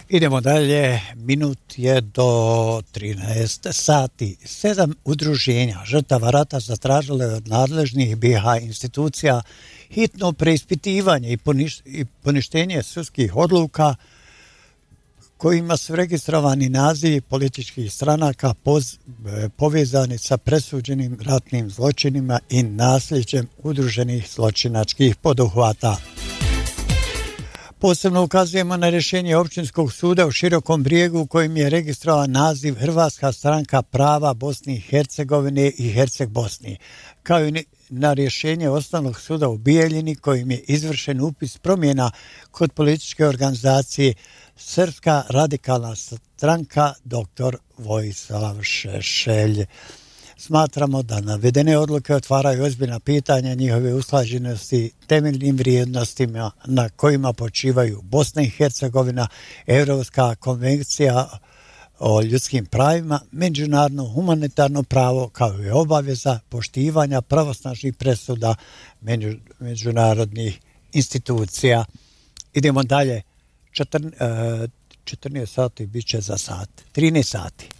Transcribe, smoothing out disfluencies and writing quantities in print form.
Idemo dalje, minut je do 13 sati. 7 udruženja žrtava rata zatražile od nadležnih BiH institucija hitno preispitivanje i poništenje sudskih odluka kojima su registrovani nazivi političkih stranaka povezani sa presuđenim ratnim zločinima i nasljeđem udruženih zločinačkih poduhvata. Posebno ukazujemo na rješenje Općinskog suda u Širokom Brijegu kojim je registrovan naziv Hrvatska stranka prava Bosne i Hercegovine i Herceg Bosni, kao i na rješenje Osnovnog suda u Bijeljini kojim je izvršen upis promjena kod političke organizacije Srpska radikalna stranka dr. Vojislav Šešelj. Smatramo da navedene odluke otvaraju ozbiljna pitanja njihove usklađenosti temeljnim vrijednostima na kojima počivaju Bosna i Hercegovina, Europska konvencija o ljudskim pravima, međunarodno humanitarno pravo kao i obaveza poštivanja pravosnažnih presuda međunarodnih institucija. Idemo dalje. 14 sati bit će za sat. 13 sati.